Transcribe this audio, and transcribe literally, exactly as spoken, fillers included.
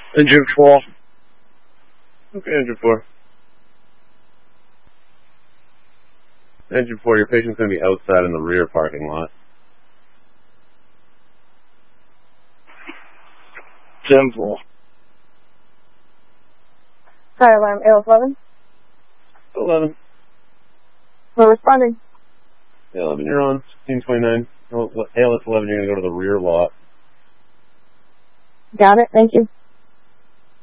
Engine four. Okay, engine four. Engine four, your patient's going to be outside in the rear parking lot. ten four. Fire alarm, A L S eleven. eleven. We're responding. eleven, you're on. sixteen twenty-nine. A L S eleven, you're going to go to the rear lot. Got it, thank you.